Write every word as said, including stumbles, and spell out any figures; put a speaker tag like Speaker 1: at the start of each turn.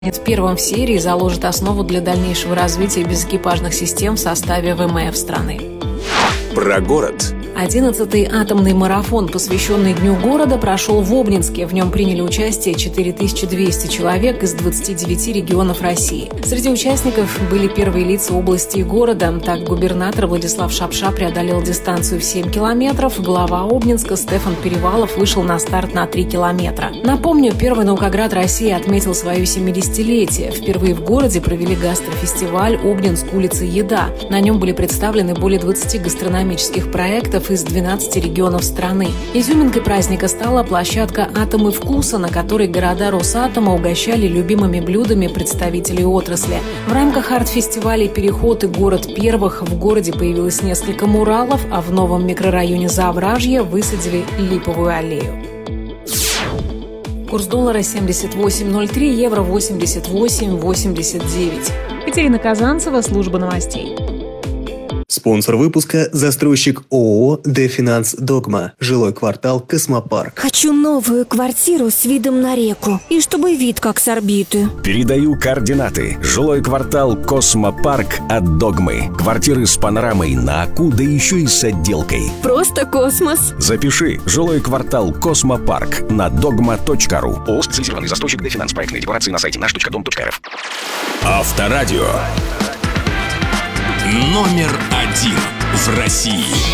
Speaker 1: Первым в серии заложит основу для дальнейшего развития безэкипажных систем в составе ВМФ страны.
Speaker 2: Про город.
Speaker 1: одиннадцатый атомный марафон, посвященный Дню города, прошел в Обнинске. В нем приняли участие четыре тысячи двести человек из двадцати девяти регионов России. Среди участников были первые лица области и города. Так, губернатор Владислав Шапша преодолел дистанцию в семь километров. Глава Обнинска Стефан Перевалов вышел на старт на три километра. Напомню, первый наукоград России отметил свое семидесятилетие. Впервые в городе провели гастрофестиваль «Обнинск. Улица. Еда». На нем были представлены более двадцати гастрономических проектов из двенадцати регионов страны. Изюминкой праздника стала площадка «Атомы вкуса», на которой города Росатома угощали любимыми блюдами представителей отрасли. В рамках арт-фестиваля «Переход» и «Город первых» в городе появилось несколько муралов, а в новом микрорайоне Завражье высадили липовую аллею. Курс доллара семьдесят восемь ноль три, евро восемьдесят восемь восемьдесят девять. Катерина Казанцева, служба новостей.
Speaker 3: Спонсор выпуска – застройщик ООО «Дефинанс Догма». Жилой квартал «Космопарк».
Speaker 4: Хочу новую квартиру с видом на реку. И чтобы вид как с орбиты.
Speaker 5: Передаю координаты. Жилой квартал «Космопарк» от «Догмы». Квартиры с панорамой на Аку, да еще и с отделкой.
Speaker 4: Просто космос.
Speaker 5: Запиши. Жилой квартал «Космопарк» на догма точка ру. ООО «Специализированный застройщик Дефинанс». Проектные декорации на сайте наш точка дом точка рф.
Speaker 2: Авторадио. Номер один в России.